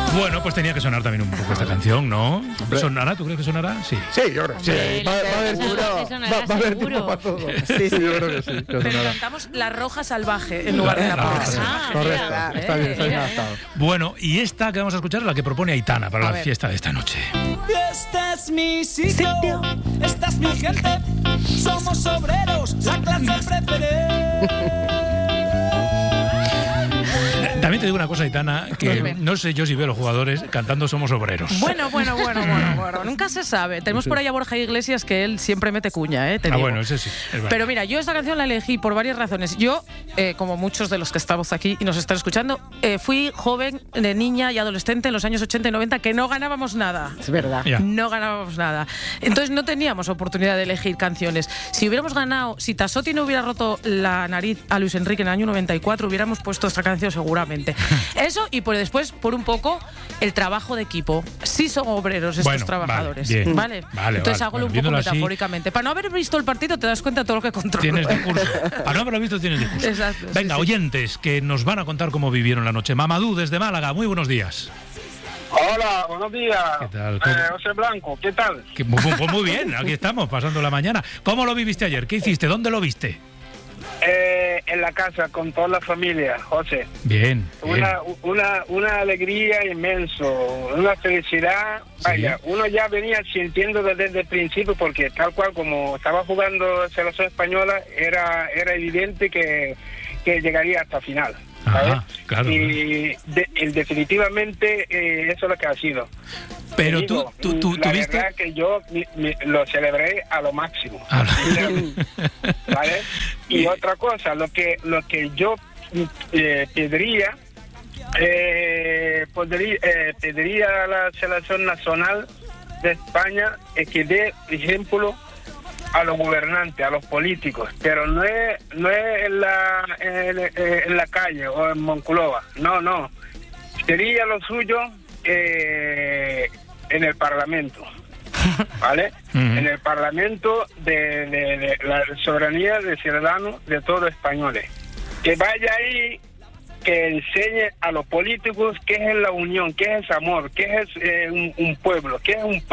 Bueno, pues tenía que sonar también un poco esta canción, ¿no? ¿Sonará? ¿Tú crees que sonará? Sí. Sí, yo creo que sí. Va a haber tiempo para todo. Sí, yo creo que sí. Pero cantamos La Roja Salvaje en lugar de La Pureza. Correcto. Está bien adaptado. Bueno, y esta que vamos a escuchar es la que propone Aitana para la fiesta de esta noche. Este es mi sitio, esta es mi gente, somos obreros, la clase preferente. También te digo una cosa, Aitana, que no sé yo si veo a los jugadores cantando Somos Obreros. Bueno. Nunca se sabe. Tenemos por ahí a Borja Iglesias, que él siempre mete cuña, te digo. Bueno, ese sí. Pero mira, yo esta canción la elegí por varias razones. Yo, como muchos de los que estamos aquí y nos están escuchando, fui joven, de niña y adolescente en los años 80 y 90 que no ganábamos nada. Es verdad. No ganábamos nada. Entonces no teníamos oportunidad de elegir canciones. Si hubiéramos ganado, si Tassotti no hubiera roto la nariz a Luis Enrique en el año 94, hubiéramos puesto esta canción seguramente. Eso y por después, por un poco, el trabajo de equipo. Sí son obreros estos trabajadores. ¿Vale? Entonces hago un poco metafóricamente. Para no haber visto el partido te das cuenta de todo lo que controla. Tienes discurso. Para no haberlo visto tienes discurso. Exacto. Venga, oyentes que nos van a contar cómo vivieron la noche. Mamadou desde Málaga, muy buenos días. Hola, buenos días. ¿Qué tal? José Blanco, ¿qué tal? Pues muy bien, aquí estamos, pasando la mañana. ¿Cómo lo viviste ayer? ¿Qué hiciste? ¿Dónde lo viste? En la casa, con toda la familia, José. Bien. Una alegría inmenso, una felicidad. Vaya, uno ya venía sintiendo desde el principio, porque tal cual como estaba jugando selección española, era evidente que llegaría hasta final. Ajá, claro. Y definitivamente eso es lo que ha sido. Pero digo, tú la viste... verdad que yo lo celebré a lo máximo. ¿Vale? Y otra cosa, lo que yo pediría a la selección nacional de España es que dé ejemplo a los gobernantes, a los políticos, pero no es en la calle o en Monclova, no. Sería lo suyo en el Parlamento, ¿vale? En el Parlamento de la soberanía de ciudadanos de todos los españoles. Que vaya ahí, que enseñe a los políticos qué es la unión, qué es amor, qué es un pueblo, qué es un